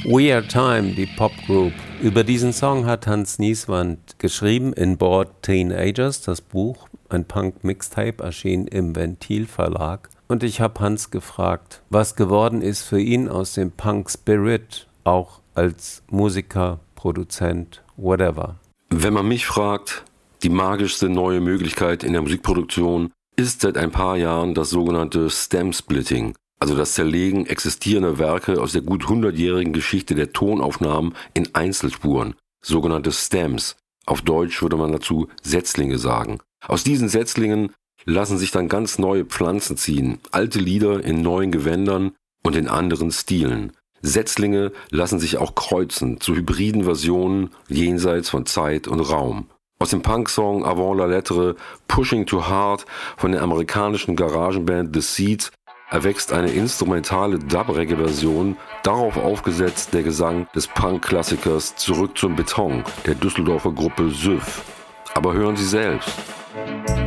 Weird Time, die Popgroup. Über diesen Song hat Hans Nieswand geschrieben in Bored Teenagers, das Buch. Ein Punk-Mixtape erschien im Ventil Verlag. Und ich habe Hans gefragt, was geworden ist für ihn aus dem Punk-Spirit, auch als Musiker, Produzent, whatever. Wenn man mich fragt, die magischste neue Möglichkeit in der Musikproduktion ist seit ein paar Jahren das sogenannte Stem-Splitting, also das Zerlegen existierender Werke aus der gut 100-jährigen Geschichte der Tonaufnahmen in Einzelspuren, sogenannte Stems. Auf Deutsch würde man dazu Setzlinge sagen. Aus diesen Setzlingen lassen sich dann ganz neue Pflanzen ziehen, alte Lieder in neuen Gewändern und in anderen Stilen. Setzlinge lassen sich auch kreuzen zu hybriden Versionen jenseits von Zeit und Raum. Aus dem Punk-Song Avant la Lettre Pushing Too Hard von der amerikanischen Garagenband The Seeds erwächst eine instrumentale Dub-Reggae-Version, darauf aufgesetzt der Gesang des Punk-Klassikers Zurück zum Beton der Düsseldorfer Gruppe Süff. Aber hören Sie selbst.